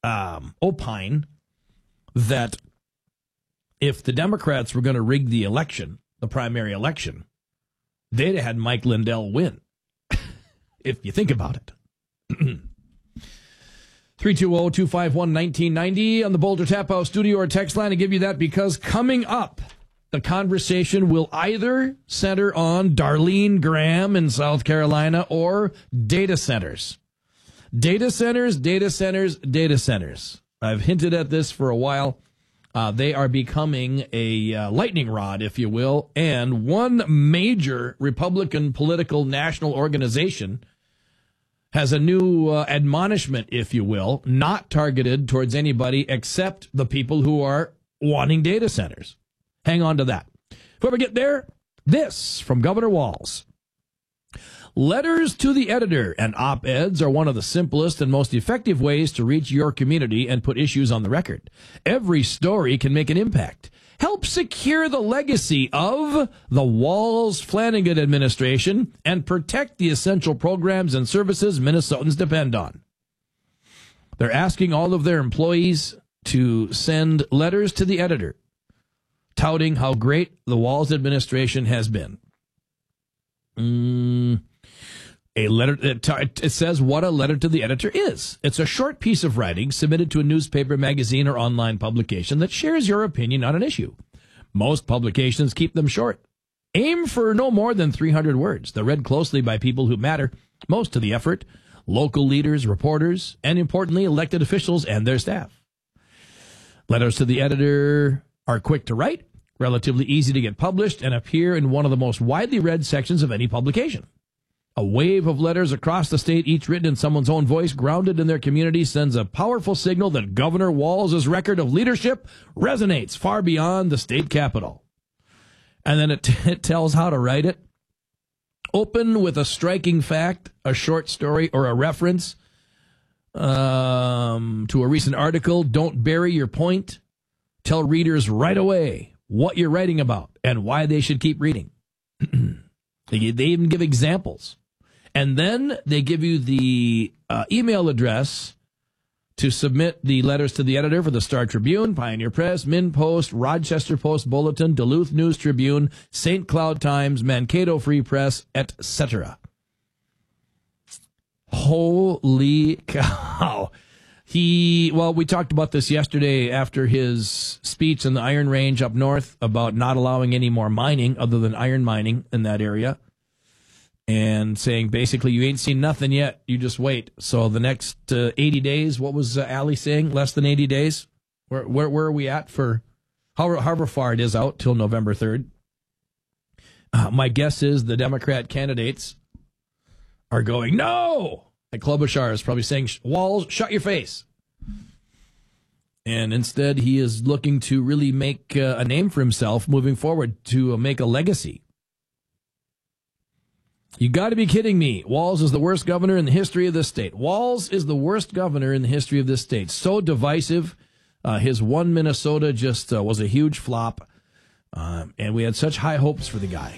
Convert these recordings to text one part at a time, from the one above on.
opine that if the Democrats were going to rig the election, the primary election, they'd have had Mike Lindell win, if you think about it. 320-251-1990 on the Boulder Tap House studio or text line to give you that, because coming up, the conversation will either center on Darlene Graham in South Carolina or data centers. Data centers, data centers, data centers. I've hinted at this for a while. They are becoming a lightning rod, if you will, and one major Republican political national organization has a new admonishment, if you will, not targeted towards anybody except the people who are wanting data centers. Hang on to that. Before we get there, this from Governor Walz. Letters to the editor and op-eds are one of the simplest and most effective ways to reach your community and put issues on the record. Every story can make an impact. Help secure the legacy of the Walz-Flanagan administration and protect the essential programs and services Minnesotans depend on. They're asking all of their employees to send letters to the editor, touting how great the Walz administration has been. A letter, it says what a letter to the editor is. It's a short piece of writing submitted to a newspaper, magazine, or online publication that shares your opinion on an issue. Most publications keep them short. Aim for no more than 300 words. They're read closely by people who matter most to the effort: local leaders, reporters, and importantly, elected officials and their staff. Letters to the editor are quick to write, relatively easy to get published, and appear in one of the most widely read sections of any publication. A wave of letters across the state, each written in someone's own voice, grounded in their community, sends a powerful signal that Governor Walz's record of leadership resonates far beyond the state capitol. And then it tells how to write it. Open with a striking fact, a short story, or a reference to a recent article. Don't bury your point. Tell readers right away what you're writing about and why they should keep reading. They even give examples. And then they give you the email address to submit the letters to the editor for the Star Tribune, Pioneer Press, MinnPost, Rochester Post Bulletin, Duluth News Tribune, St. Cloud Times, Mankato Free Press, etc. Holy cow. We talked about this yesterday after his speech in the Iron Range up north about not allowing any more mining other than iron mining in that area, and saying basically you ain't seen nothing yet, you just wait. So the next 80 days, what was Allie saying? Less than 80 days? Where are we at for however far it is out till November 3rd? My guess is the Democrat candidates are going, no! And Klobuchar is probably saying, Walz, shut your face. And instead, he is looking to really make a name for himself moving forward, to make a legacy. You got to be kidding me. Walz is the worst governor in the history of this state. Walz is the worst governor in the history of this state. So divisive. His one Minnesota just was a huge flop. And we had such high hopes for the guy.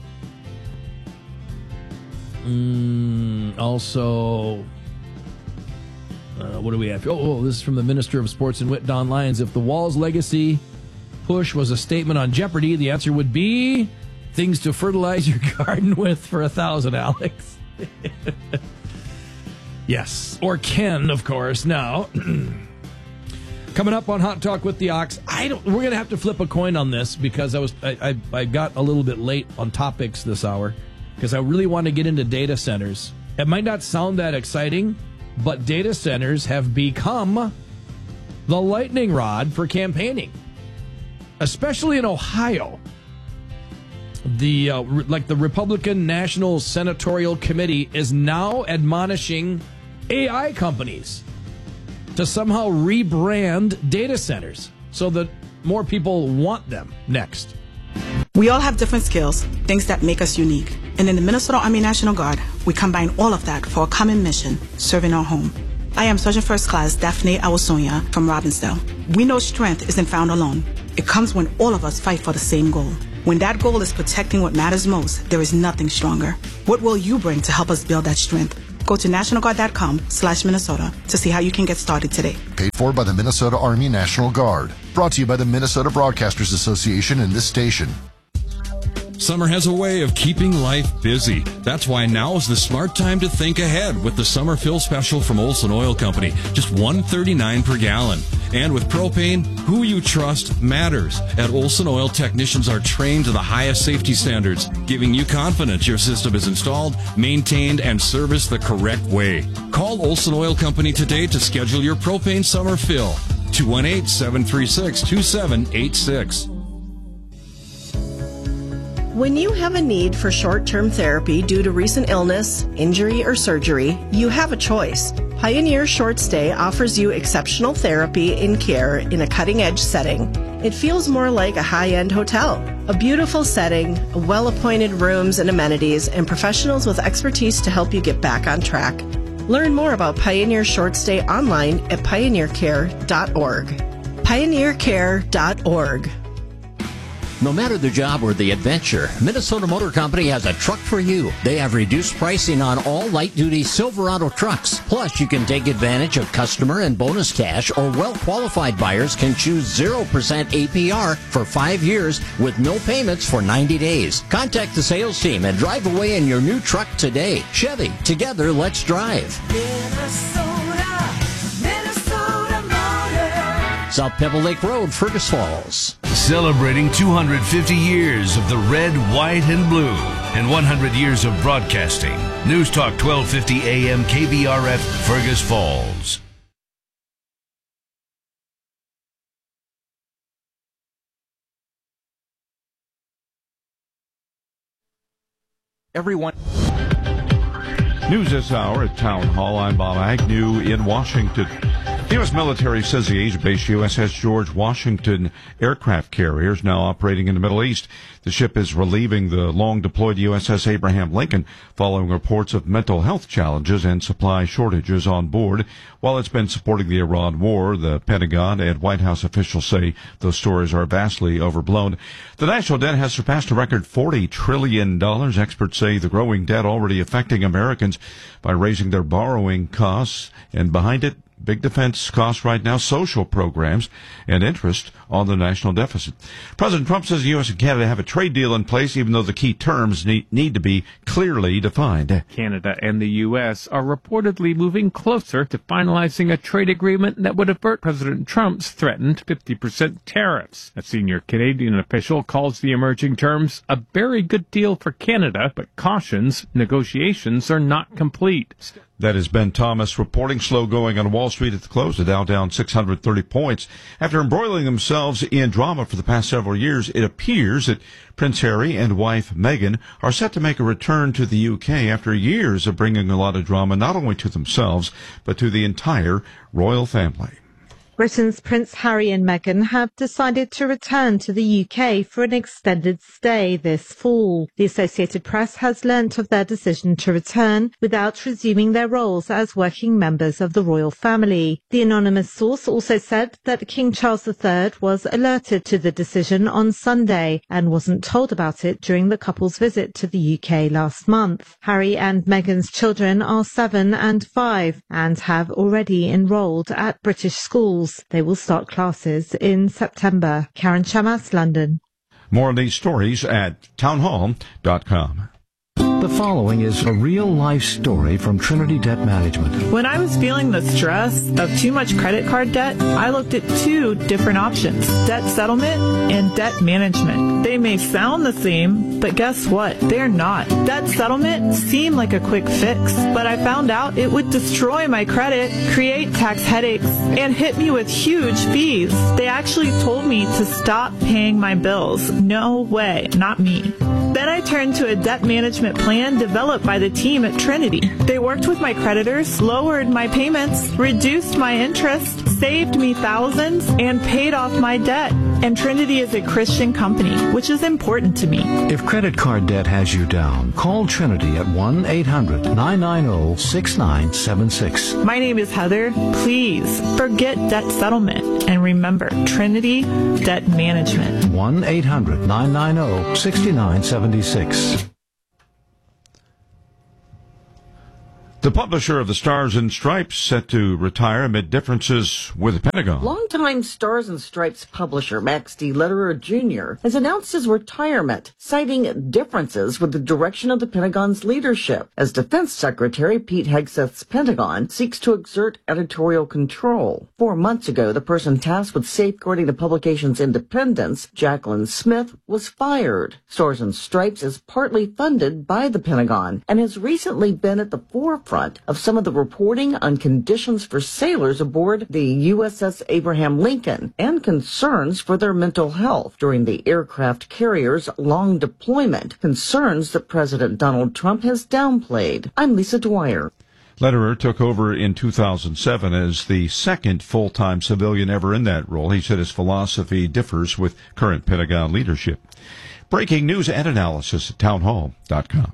Also, what do we have? This is from the Minister of Sports and Wit, Don Lyons. If the Walz legacy push was a statement on Jeopardy, the answer would be things to fertilize your garden with for $1,000, Alex. Yes. Or Ken, of course. Now, coming up on Hot Talk with the Ox, we're going to have to flip a coin on this, because I got a little bit late on topics this hour, because I really want to get into data centers. It might not sound that exciting, but data centers have become the lightning rod for campaigning, especially in Ohio. The Republican National Senatorial Committee is now admonishing AI companies to somehow rebrand data centers so that more people want them next. We all have different skills, things that make us unique. And in the Minnesota Army National Guard, we combine all of that for a common mission, serving our home. I am Sergeant First Class Daphne Awasonia from Robbinsdale. We know strength isn't found alone. It comes when all of us fight for the same goal. When that goal is protecting what matters most, there is nothing stronger. What will you bring to help us build that strength? Go to nationalguard.com/Minnesota to see how you can get started today. Paid for by the Minnesota Army National Guard. Brought to you by the Minnesota Broadcasters Association and this station. Summer has a way of keeping life busy. That's why now is the smart time to think ahead with the summer fill special from Olson Oil Company. Just $1.39 per gallon. And with propane, who you trust matters. At Olson Oil, technicians are trained to the highest safety standards, giving you confidence your system is installed, maintained, and serviced the correct way. Call Olson Oil Company today to schedule your propane summer fill. 218-736-2786. When you have a need for short-term therapy due to recent illness, injury, or surgery, you have a choice. Pioneer Short Stay offers you exceptional therapy and care in a cutting-edge setting. It feels more like a high-end hotel. A beautiful setting, well-appointed rooms and amenities, and professionals with expertise to help you get back on track. Learn more about Pioneer Short Stay online at pioneercare.org. Pioneercare.org. No matter the job or the adventure, Minnesota Motor Company has a truck for you. They have reduced pricing on all light-duty Silverado trucks. Plus, you can take advantage of customer and bonus cash, or well-qualified buyers can choose 0% APR for 5 years with no payments for 90 days. Contact the sales team and drive away in your new truck today. Chevy, together, let's drive. Minnesota Motor. South Pebble Lake Road, Fergus Falls. Celebrating 250 years of the red, white, and blue and 100 years of broadcasting. News Talk 1250 AM KBRF, Fergus Falls. Everyone. News this hour at Town Hall. I'm Bob Agnew in Washington. The U.S. military says the Asia-based USS George Washington aircraft carrier is now operating in the Middle East. The ship is relieving the long-deployed USS Abraham Lincoln following reports of mental health challenges and supply shortages on board. While it's been supporting the Iran war, the Pentagon and White House officials say those stories are vastly overblown. The national debt has surpassed a record $40 trillion. Experts say the growing debt already affecting Americans by raising their borrowing costs, and behind it, big defense costs right now, social programs, and interest on the national deficit. President Trump says the U.S. and Canada have a trade deal in place, even though the key terms need to be clearly defined. Canada and the U.S. are reportedly moving closer to finalizing a trade agreement that would avert President Trump's threatened 50% tariffs. A senior Canadian official calls the emerging terms a very good deal for Canada, but cautions negotiations are not complete. That is Ben Thomas reporting. Slow going on Wall Street at the close. The Dow down 630 points. After embroiling themselves in drama for the past several years, it appears that Prince Harry and wife Meghan are set to make a return to the UK after years of bringing a lot of drama not only to themselves, but to the entire royal family. Britain's Prince Harry and Meghan have decided to return to the UK for an extended stay this fall. The Associated Press has learnt of their decision to return without resuming their roles as working members of the royal family. The anonymous source also said that King Charles III was alerted to the decision on Sunday and wasn't told about it during the couple's visit to the UK last month. Harry and Meghan's children are 7 and 5 and have already enrolled at British schools. They will start classes in September. Karen Chamas, London. More on these stories at townhall.com. The following is a real-life story from Trinity Debt Management. When I was feeling the stress of too much credit card debt, I looked at 2 different options, debt settlement and debt management. They may sound the same, but guess what? They're not. Debt settlement seemed like a quick fix, but I found out it would destroy my credit, create tax headaches, and hit me with huge fees. They actually told me to stop paying my bills. No way, not me. Then I turned to a debt management plan developed by the team at Trinity. They worked with my creditors, lowered my payments, reduced my interest, saved me thousands, and paid off my debt. And Trinity is a Christian company, which is important to me. If credit card debt has you down, call Trinity at 1-800-990-6976. My name is Heather. Please forget debt settlement and remember Trinity Debt Management. 1-800-990-6976. The publisher of the Stars and Stripes set to retire amid differences with the Pentagon. Longtime Stars and Stripes publisher Max D. Lederer Jr. has announced his retirement, citing differences with the direction of the Pentagon's leadership, as Defense Secretary Pete Hegseth's Pentagon seeks to exert editorial control. 4 months ago, the person tasked with safeguarding the publication's independence, Jacqueline Smith, was fired. Stars and Stripes is partly funded by the Pentagon and has recently been at the forefront of some of the reporting on conditions for sailors aboard the USS Abraham Lincoln and concerns for their mental health during the aircraft carrier's long deployment, concerns that President Donald Trump has downplayed. I'm Lisa Dwyer. Lederer took over in 2007 as the second full-time civilian ever in that role. He said his philosophy differs with current Pentagon leadership. Breaking news and analysis at townhall.com.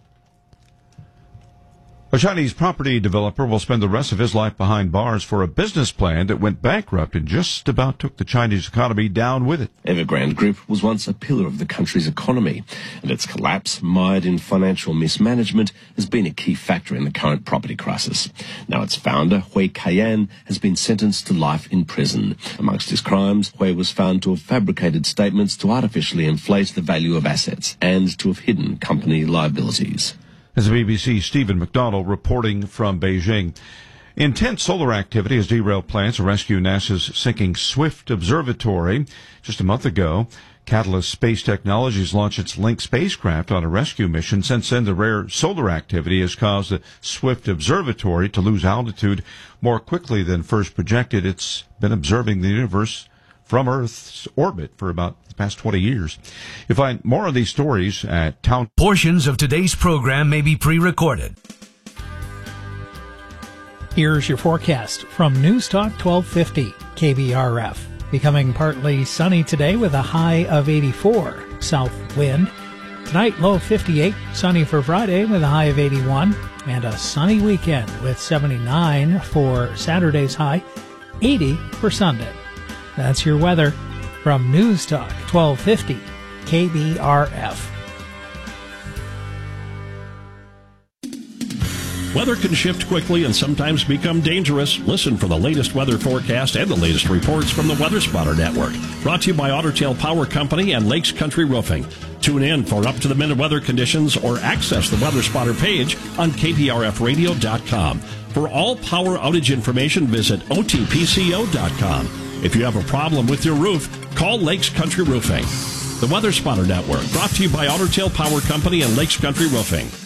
A Chinese property developer will spend the rest of his life behind bars for a business plan that went bankrupt and just about took the Chinese economy down with it. Evergrande Group was once a pillar of the country's economy, and its collapse, mired in financial mismanagement, has been a key factor in the current property crisis. Now its founder, Hui Kaiyan, has been sentenced to life in prison. Amongst his crimes, Hui was found to have fabricated statements to artificially inflate the value of assets and to have hidden company liabilities. As the BBC's Stephen McDonald reporting from Beijing. Intense solar activity has derailed plans to rescue NASA's sinking Swift observatory. Just a month ago, Catalyst Space Technologies launched its Link spacecraft on a rescue mission. Since then, the rare solar activity has caused the Swift observatory to lose altitude more quickly than first projected. It's been observing the universe from Earth's orbit for about the past 20 years. You'll find more of these stories at Town. Portions of today's program may be pre-recorded. Here's your forecast from News Talk 1250 KBRF. Becoming partly sunny today with a high of 84. South wind. Tonight, low of 58. Sunny for Friday with a high of 81. And a sunny weekend with 79 for Saturday's high. 80 for Sunday. That's your weather from News Talk 1250 KBRF. Weather can shift quickly and sometimes become dangerous. Listen for the latest weather forecast and the latest reports from the Weather Spotter Network. Brought to you by Otter Tail Power Company and Lakes Country Roofing. Tune in for up-to-the-minute weather conditions or access the Weather Spotter page on kprfradio.com. For all power outage information, visit otpco.com. If you have a problem with your roof, call Lakes Country Roofing. The Weather Spotter Network, brought to you by Otter Tail Power Company and Lakes Country Roofing.